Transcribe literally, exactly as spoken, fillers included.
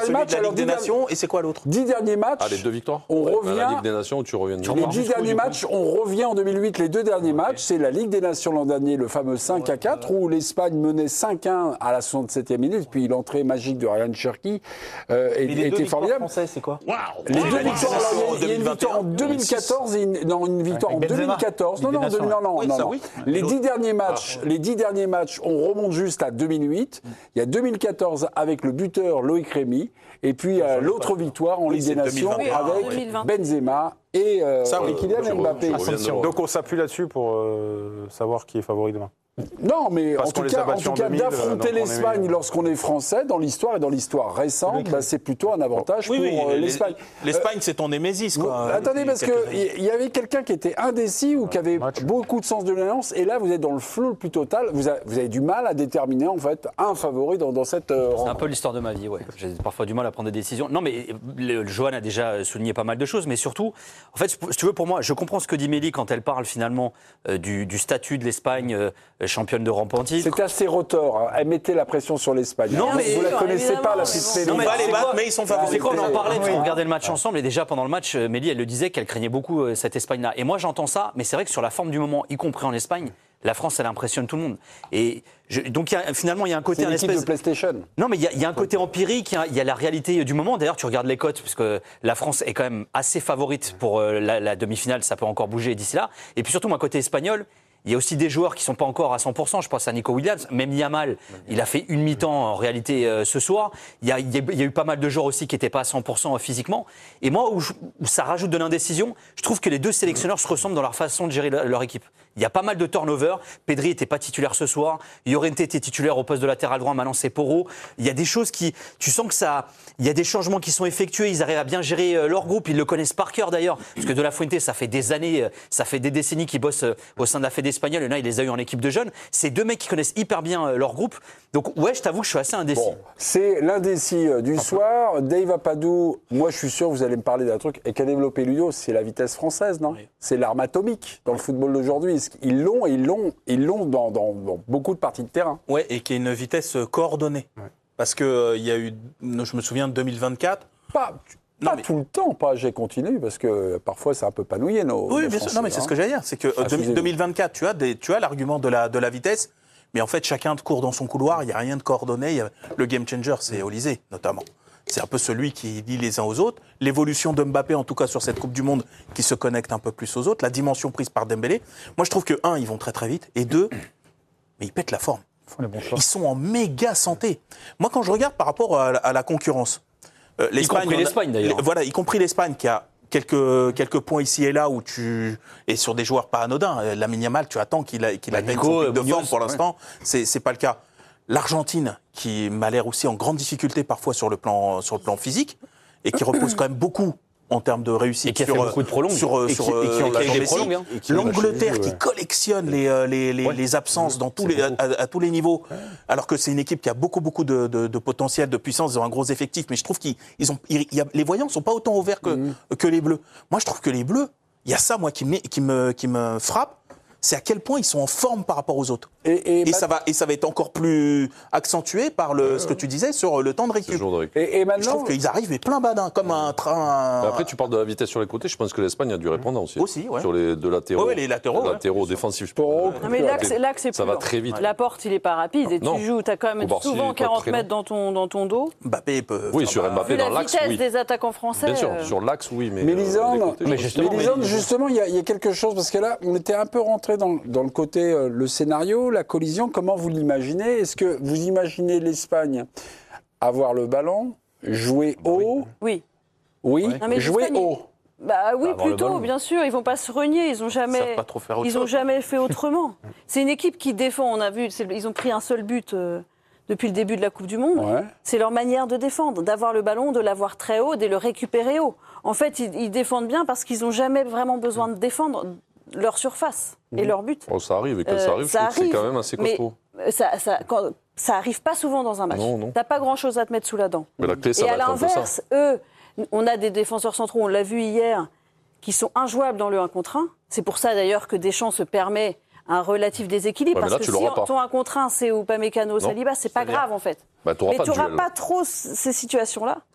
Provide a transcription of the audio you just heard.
celui matchs. de la Ligue des Nations, et c'est quoi l'autre? dix derniers matchs. Ah, les deux victoires. On ouais, revient. La Ligue des Nations où tu reviens. Les dix derniers matchs, on revient en deux mille huit. Les deux derniers okay. matchs, c'est la Ligue des Nations l'an dernier, le fameux cinq à quatre, où l'Espagne menait cinq à un à la soixante-septième minute, puis l'entrée magique de Ryan Cherki euh, était formidable. Français, c'est quoi? Wow. Les deux victoires, il y a une victoire en deux mille quatorze et une, non, une victoire en deux mille quatorze. Non, non, non, non, non, oui, non, non. Oui. Les dix derniers matchs, les dix derniers matchs, on remonte juste à deux mille huit. Il y a deux mille quatorze avec le buteur Loïc Rémy, et puis euh, l'autre victoire en oui, Ligue des Nations avec oui, Benzema et, euh, Ça, et Kylian Mbappé. Donc on s'appuie là-dessus pour euh, savoir qui est favori demain. Non, mais Parce en tout cas, en tout cas d'affronter l'Espagne est... lorsqu'on est français, dans l'histoire et dans l'histoire récente, bah, c'est plutôt un avantage oui, pour oui, euh, l'Espagne. L'Espagne, euh, c'est ton némésis, quoi. Vous, attendez, parce qu'il y avait quelqu'un qui était indécis ou qui avait match. beaucoup de sens de l'alliance, et là, vous êtes dans le flou le plus total. Vous avez, vous avez du mal à déterminer, en fait, un favori dans, dans cette euh, C'est un peu l'histoire de ma vie, ouais. J'ai parfois du mal à prendre des décisions. Non, mais le, Johan a déjà souligné pas mal de choses, mais surtout, en fait, si tu veux, pour moi, je comprends ce que dit Mélie quand elle parle, finalement, euh, du, du statut de l'Espagne euh, championne d'Europe. C'était assez rotor, hein. Elle mettait la pression sur l'Espagne. Non, mais vous ne la connaissez pas, la petite Mélie. Non, mais les battre, mais ils sont favoris. C'est quoi, on en parlait, parce qu'on regardait le match ensemble, et déjà pendant le match, Mélie, elle le disait qu'elle craignait beaucoup cette Espagne-là. Et moi, j'entends ça, mais c'est vrai que sur la forme du moment, y compris en Espagne, la France, elle impressionne tout le monde. Et je, donc, y a, finalement, il y a un côté... C'est l'équipe espèce... de PlayStation. Non, mais il y, y a un côté empirique, il y, y a la réalité du moment. D'ailleurs, tu regardes les cotes, parce que la France est quand même assez favorite pour euh, la, la demi-finale, ça peut encore bouger d'ici là. Et puis surtout, moi, côté espagnol, il y a aussi des joueurs qui ne sont pas encore à cent pour cent. Je pense à Nico Williams. Même Yamal, il a fait une mi-temps en réalité euh, ce soir. Il y, a, il y a eu pas mal de joueurs aussi qui n'étaient pas à cent pour cent physiquement. Et moi, où, je, où ça rajoute de l'indécision, je trouve que les deux sélectionneurs se ressemblent dans leur façon de gérer leur, leur équipe. Il y a pas mal de turnover. Pedri n'était pas titulaire ce soir. Llorente était titulaire au poste de latéral droit. Maintenant, c'est Porro. Il y a des choses qui... Tu sens que ça... Il y a des changements qui sont effectués. Ils arrivent à bien gérer leur groupe. Ils le connaissent par cœur, d'ailleurs. Parce que De La Fuente, ça fait des années, ça fait des décennies qu'ils bossent au sein de la Fédé espagnole. Et là, il les a eu en équipe de jeunes. C'est deux mecs qui connaissent hyper bien leur groupe. Donc, ouais, je t'avoue que je suis assez indécis. Bon, c'est l'indécis du soir. Dave Apadou, moi, je suis sûr que vous allez me parler d'un truc. Et qu'a développé Ludo, c'est la vitesse française, non? Oui. C'est l'arme atomique dans le football d'aujourd'hui. Ils l'ont et ils l'ont, ils l'ont dans, dans, dans beaucoup de parties de terrain. Oui, et qui est une vitesse coordonnée. Ouais. Parce qu'il euh, y a eu, je me souviens de deux mille vingt-quatre. Pas, pas non, mais... tout le temps, pas j'ai continué, parce que parfois c'est un peu panouillé nos. Oui, nos bien sûr. Non, mais c'est hein. ce que j'allais dire. C'est que ah, deux mille vingt-quatre, tu as, des, tu as l'argument de la, de la vitesse, mais en fait, chacun court dans son couloir, il n'y a rien de coordonné. Y a... Le game changer, c'est Olysée, notamment. C'est un peu celui qui lie les uns aux autres. L'évolution de Mbappé, en tout cas sur cette Coupe du Monde, qui se connecte un peu plus aux autres. La dimension prise par Dembélé. Moi, je trouve que, un, ils vont très très vite. Et deux, mais ils pètent la forme. Ils, ils sont en méga santé. Moi, quand je regarde par rapport à la, à la concurrence... Euh, y compris l'Espagne, d'ailleurs. Voilà, y compris l'Espagne, qui a quelques, quelques points ici et là où tu... Et sur des joueurs pas anodins. Lamine Yamal, tu attends qu'il, a, qu'il bah, atteigne son pic de forme pour l'instant. Ouais. C'est, c'est pas le cas. L'Argentine, qui m'a l'air aussi en grande difficulté parfois sur le plan, sur le plan physique, et qui repose quand même beaucoup en termes de réussite. Et qui a sur, fait beaucoup de prolongues. Sur, et sur, qui, euh, et qui ont lâché des prolongues. Hein. L'Angleterre ouais. qui collectionne les, les, les, ouais. les absences dans tous les, à, à tous les niveaux, ouais. alors que c'est une équipe qui a beaucoup, beaucoup de, de, de potentiel, de puissance, ils ont un gros effectif, mais je trouve qu'ils ils ont, ils, y a, les voyants ne sont pas autant ouverts que, mmh. que les Bleus. Moi, je trouve que les Bleus, il y a ça, moi, qui me, qui me, qui me frappe, c'est à quel point ils sont en forme par rapport aux autres. Et, et, et, ça, va, et ça va être encore plus accentué par le, euh, ce que tu disais sur le temps de récup. Et, et maintenant, je trouve qu'ils arrivent mais plein badin, comme un train. Mais après, tu parles de la vitesse sur les côtés. Je pense que l'Espagne a dû répondre aussi. Aussi, ouais. Sur les deux latéraux. Oui, les latéraux. Les latéraux ouais. défensifs. Non, mais l'axe, l'axe c'est plus ça va long. très vite. La porte, il n'est pas rapide. Et non. tu joues, tu as quand même souvent quarante mètres dans ton, dans ton dos. Mbappé peut. Oui, sur Mbappé dans l'axe. La vitesse des attaquants français. Bien sûr, sur l'axe, oui. Mais Mélisande, justement, il y a quelque chose, parce que là, on était un peu rentré dans le côté, le scénario, la collision. Comment vous l'imaginez? Est-ce que vous imaginez l'Espagne avoir le ballon, jouer haut? Oui. Oui, oui. Jouer haut. Bah oui, bah, plutôt, bien sûr. Ils vont pas se renier. Ils ont jamais, ils ont jamais fait autrement. C'est une équipe qui défend. On a vu, ils ont pris un seul but euh, depuis le début de la Coupe du Monde. Ouais. C'est leur manière de défendre, d'avoir le ballon, de l'avoir très haut, de le récupérer haut. En fait, ils, ils défendent bien parce qu'ils ont jamais vraiment besoin de défendre leur surface et leur but. Oh, ça arrive, et quand euh, ça arrive, ça je trouve arrive, que c'est quand même assez costaud. Ça, ça, quand, ça arrive pas souvent dans un match. Non, non. T'as pas grand-chose à te mettre sous la dent. Mais la clé, ça et va à être l'inverse, un peu ça. eux, on a des défenseurs centraux, on l'a vu hier, qui sont injouables dans le un contre un. C'est pour ça d'ailleurs que Deschamps se permet un relatif déséquilibre. Ouais, parce que si ton un contre un, c'est Upamecano, Saliba, c'est pas grave en fait. Bah, mais tu n'auras pas trop ces situations-là.